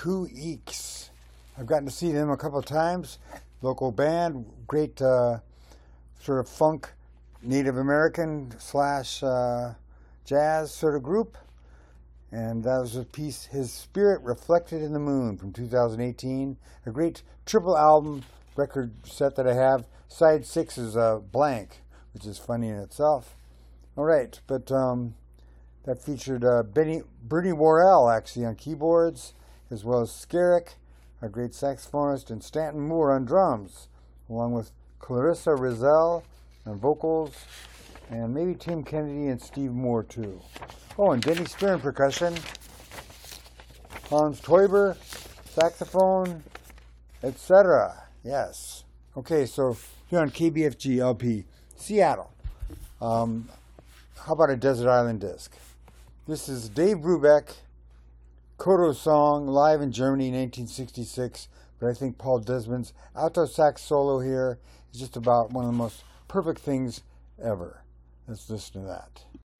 Who Eeks. I've gotten to see them a couple of times. Local band, great sort of funk, Native American slash jazz sort of group. And that was a piece, His Spirit Reflected in the Moon from 2018. A great triple album record set that I have. Side 6 is blank, which is funny in itself. All right, but that featured Bernie Worrell actually on keyboards, as well as Skerrick, a great saxophonist, and Stanton Moore on drums, along with Clarissa Rizal on vocals, and maybe Tim Kennedy and Steve Moore too. Oh, and Denny Stern percussion, Hans Teuber, saxophone, etc. Yes. Okay, so here on KBFG LP, Seattle. How about a Desert Island disc? This is Dave Brubeck, Kodo song, live in Germany in 1966. But I think Paul Desmond's alto sax solo here is just about one of the most perfect things ever. Let's listen to that.